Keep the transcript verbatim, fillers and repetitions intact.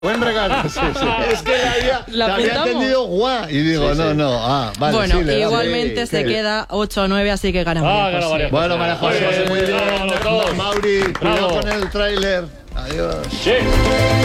Buen regalo. Sí, sí. Es que la había, ¿La la había entendido guau. Y digo, sí, sí. no, no. Ah, vale, bueno, sí, le igualmente sí, se sí. queda ocho a nueve, así que gana Ah, María gana José. María José. Bueno, María José, muy bien. Bravo, los dos. Mauri, cuidado Bravo. con el tráiler. Adiós. Sí.